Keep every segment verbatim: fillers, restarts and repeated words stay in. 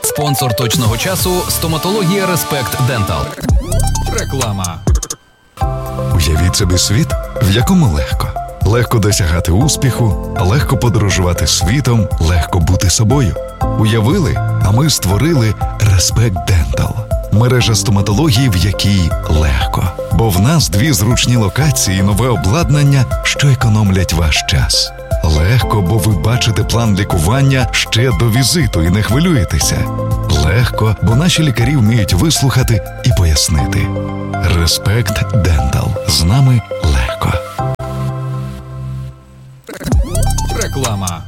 Спонсор точного часу – стоматологія Респект Дентал. Реклама. Уявіть собі світ, в якому легко. Легко досягати успіху, легко подорожувати світом, легко бути собою. Уявили, а ми створили Респект Дентал. Мережа стоматології, в якій легко. Бо в нас дві зручні локації і нове обладнання, що економлять ваш час. Легко, бо ви бачите план лікування ще до візиту і не хвилюєтеся. Легко, бо наші лікарі вміють вислухати і пояснити. Респект Дентал. З нами легко. Реклама.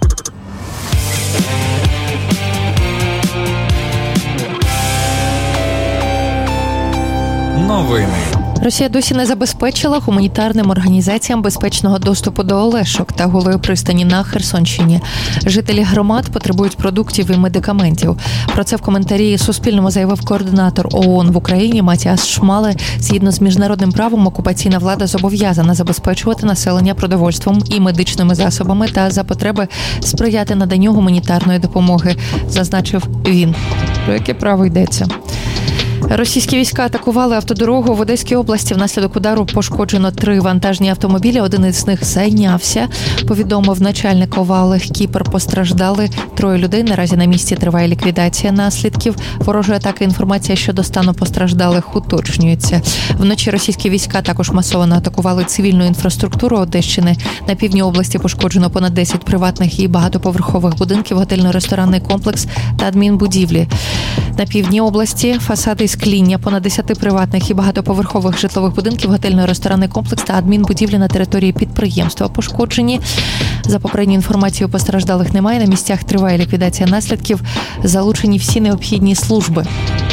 Новини. Росія досі не забезпечила гуманітарним організаціям безпечного доступу до Олешок та Голої пристані на Херсонщині. Жителі громад потребують продуктів і медикаментів. Про це в коментарі Суспільному заявив координатор ООН в Україні Матіас Шмале. Згідно з міжнародним правом, окупаційна влада зобов'язана забезпечувати населення продовольством і медичними засобами та за потреби сприяти наданню гуманітарної допомоги, зазначив він. Про яке право йдеться? Російські війська атакували автодорогу в Одеській області. Внаслідок удару пошкоджено три вантажні автомобілі. Один із них зайнявся, повідомив начальник ОВА Олег Кіпер. Постраждали троє людей. Наразі на місці триває ліквідація наслідків ворожої атаки. Інформація щодо стану постраждалих уточнюється. Вночі російські війська також масово атакували цивільну інфраструктуру Одещини. На півдні області пошкоджено понад десять приватних і багатоповерхових будинків, готельно-ресторанний комплекс та адмінбудівлі. На півдні області фасади скління, понад десять приватних і багатоповерхових житлових будинків, готельно-ресторанний комплекс та адмінбудівлі на території підприємства пошкоджені. За попередньою інформацією, постраждалих немає. На місцях триває ліквідація наслідків. Залучені всі необхідні служби.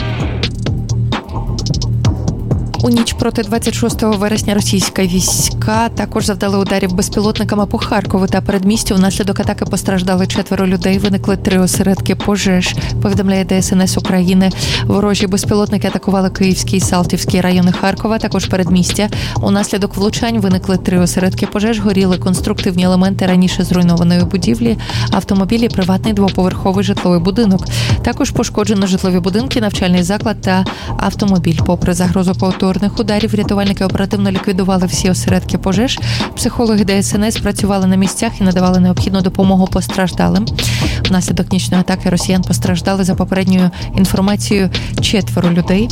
У ніч проти двадцять шостого вересня російські війська також завдали ударів безпілотниками по Харкову та передмістю. Внаслідок атаки постраждали четверо людей. Виникли три осередки пожеж, повідомляє ДСНС України. Ворожі безпілотники атакували Київський і Салтівський райони Харкова, також передмістя. Унаслідок влучань виникли три осередки пожеж, горіли конструктивні елементи раніше зруйнованої будівлі, автомобілі, приватний двоповерховий житловий будинок. Також пошкоджено житлові будинки, навчальний заклад та автомобіль. Попри загрозу повтору ударів, рятувальники оперативно ліквідували всі осередки пожеж. Психологи ДСНС працювали на місцях і надавали необхідну допомогу постраждалим. Внаслідок нічної атаки росіян постраждали, за попередньою інформацією, четверо людей.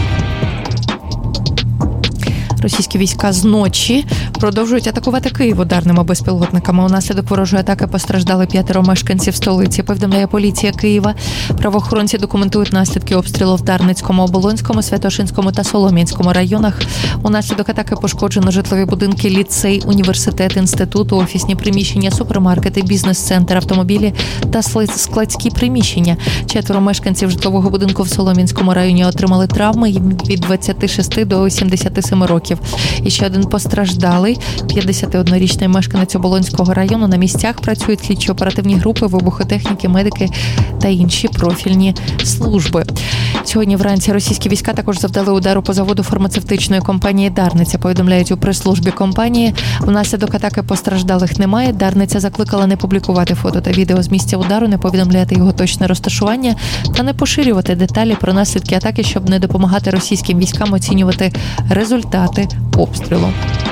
Російські війська зночі продовжують атакувати Київ ударними безпілотниками. Унаслідок ворожої атаки постраждали п'ятеро мешканців столиці, повідомляє поліція Києва. Правоохоронці документують наслідки обстрілу в Дарницькому, Оболонському, Святошинському та Солом'янському районах. Унаслідок атаки пошкоджено житлові будинки, ліцей, університет, інститут, офісні приміщення, супермаркети, бізнес-центр, автомобілі та складські приміщення. Четверо мешканців житлового будинку в Солом'янському районі отримали травми від двадцяти шести до сімдесяти семи років. І ще один постраждалий, п'ятдесятиоднорічний мешканець Оболонського району. На місцях працюють слідчо-оперативні групи, вибухотехніки, медики та інші профільні служби. Сьогодні вранці російські війська також завдали удару по заводу фармацевтичної компанії «Дарниця», повідомляють у прес-службі компанії. Внаслідок атаки постраждалих немає. «Дарниця» закликала не публікувати фото та відео з місця удару, не повідомляти його точне розташування та не поширювати деталі про наслідки атаки, щоб не допомагати російським військам оцінювати результати обстрілу.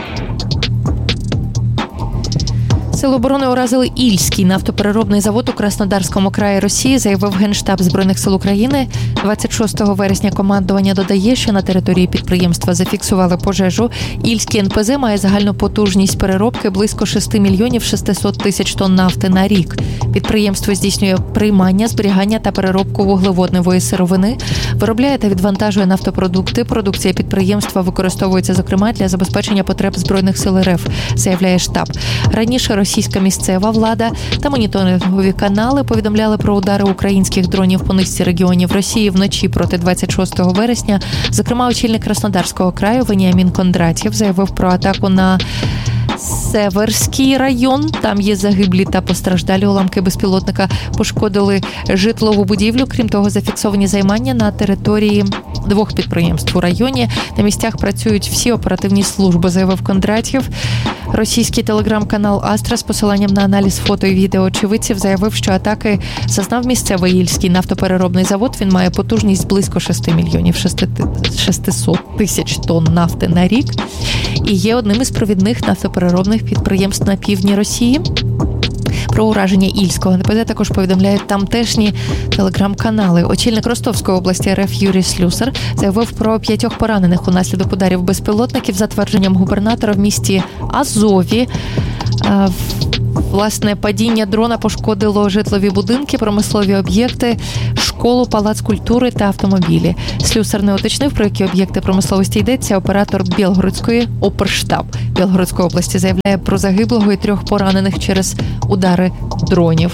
Сили оборони уразили Ільський нафтопереробний завод у Краснодарському краї Росії, заявив Генштаб Збройних сил України. двадцять шостого вересня командування додає, що на території підприємства зафіксували пожежу. Ільський ен пе зет має загальну потужність переробки близько шість мільйонів шістсот тисяч тонн нафти на рік. Підприємство здійснює приймання, зберігання та переробку вуглеводневої сировини, виробляє та відвантажує нафтопродукти. Продукція підприємства використовується, зокрема, для забезпечення потреб Збройних сил ер еф, заявляє штаб. Раніше російська місцева влада та моніторингові канали повідомляли про удари українських дронів по низці регіонів Росії вночі проти двадцять шостого вересня. Зокрема, очільник Краснодарського краю Веніамін Кондратєв заявив про атаку на Северський район. Там є загиблі та постраждалі. Уламки безпілотника пошкодили житлову будівлю. Крім того, зафіксовані займання на території двох підприємств у районі. На місцях працюють всі оперативні служби, заявив Кондратєв. Російський телеграм-канал «Астра» з посиланням на аналіз фото і відео очевидців заявив, що атаки зазнав місцевий Ільський нафтопереробний завод. Він має потужність близько шести мільйонів шестисот тисяч тонн нафти на рік і є одним із провідних нафтопереробних підприємств на півдні Росії. Про ураження Ільського ен пе де також повідомляють тамтешні телеграм-канали. Очільник Ростовської області РФ Юрій Слюсар заявив про п'ятьох поранених унаслідок ударів безпілотників. За твердженням губернатора, в місті Азові власне падіння дрона пошкодило житлові будинки, промислові об'єкти, школу, палац культури та автомобілі. Слюсар не уточнив, про які об'єкти промисловості йдеться. Оператор Білгородської оперштаб Білгородської області заявляє про загиблого і трьох поранених через удари дронів.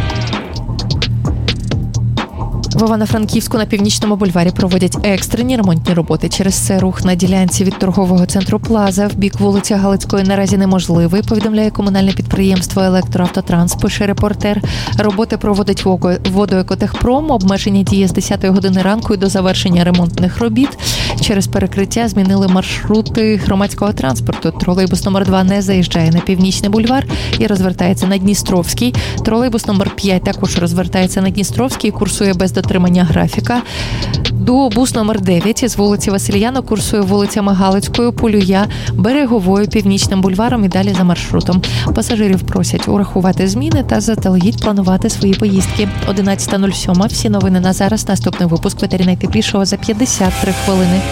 В Івано-Франківську на Північному бульварі проводять екстрені ремонтні роботи. Через це рух на ділянці від торгового центру Плаза в бік вулиці Галицької наразі неможливий, повідомляє комунальне підприємство «Електроавтотранс», пише репортер. Роботи проводить Водоекотехпром. Обмеження діє з десятої години ранку і до завершення ремонтних робіт. Через перекриття змінили маршрути громадського транспорту. Тролейбус номер два не заїжджає на Північний бульвар і розвертається на Дністровський. Тролейбус номер п'ять також розвертається на Дністровський і курсує без дотримання графіка. Дуобус номер дев'ять із вулиці Васильяна курсує вулицями Галицькою, Полюя, Береговою, Північним бульваром і далі за маршрутом. Пасажирів просять урахувати зміни та заздалегідь планувати свої поїздки. одинадцята нуль сім. Всі новини на зараз. Наступний випуск «Ветері найтеплішого» за п'ятдесят три хвилини.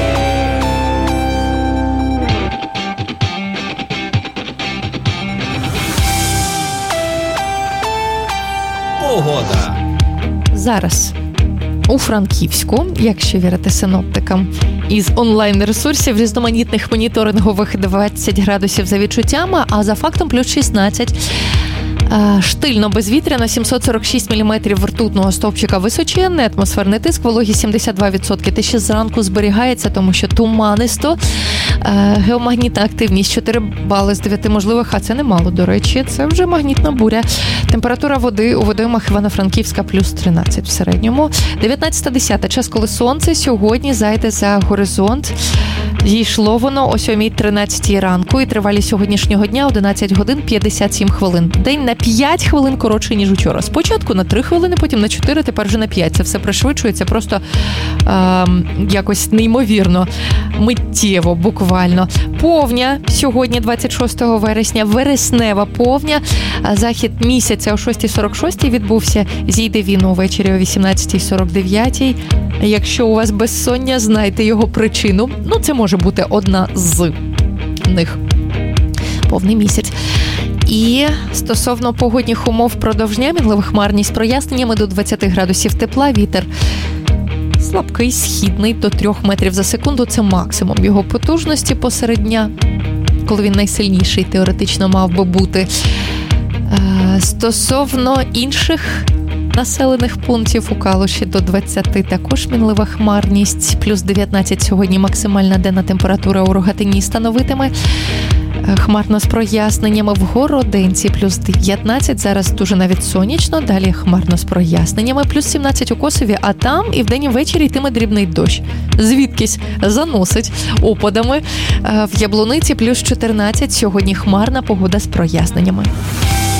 Погода. Зараз у Франківську, якщо вірити синоптикам, із онлайн-ресурсів різноманітних моніторингових двадцять градусів за відчуттями, а за фактом плюс шістнадцять. Штильно безвітряно, сімсот сорок шість міліметрів ртутного стовпчика височенний, атмосферний тиск, вологість сімдесят два відсотки. Те ще зранку зберігається, тому що туманисто. Геомагнітна активність чотири бали з дев'яти можливих, а це немало, до речі, це вже магнітна буря. Температура води у водоймах Івано-Франківська плюс тринадцять в середньому. дев'ятнадцята десята, час, коли сонце сьогодні зайде за горизонт. Дійшло воно о сьомій тринадцять ранку і тривалість сьогоднішнього дня одинадцять годин п'ятдесят сім хвилин. День на п'ять хвилин коротший, ніж учора. Спочатку на три хвилини, потім на чотири, тепер вже на п'ять. Це все пришвидшується просто е, якось неймовірно, миттєво, буквально. Повня сьогодні, двадцять шостого вересня, вереснева повня. Захід місяця о шостій сорок шість відбувся. Зійде він увечері о вісімнадцятій сорок дев'ять. Якщо у вас безсоння, знайте його причину. Ну, це може бути одна з них. Повний місяць. І стосовно погодних умов впродовж дня, мінлива хмарність з проясненнями до двадцять градусів тепла, вітер слабкий, східний, до трьох метрів за секунду. Це максимум його потужності посеред дня, коли він найсильніший теоретично мав би бути. Стосовно інших населених пунктів у Калуші до двадцяти також мінлива хмарність, плюс дев'ятнадцять сьогодні максимальна денна температура у Рогатині становитиме. Хмарно з проясненнями в Городенці плюс дев'ятнадцять, зараз дуже навіть сонячно, далі хмарно з проясненнями, плюс сімнадцять у Косові, а там і вдень і ввечері йтиме дрібний дощ. Звідкись заносить опадами. В Яблуниці плюс чотирнадцять, сьогодні хмарна погода з проясненнями.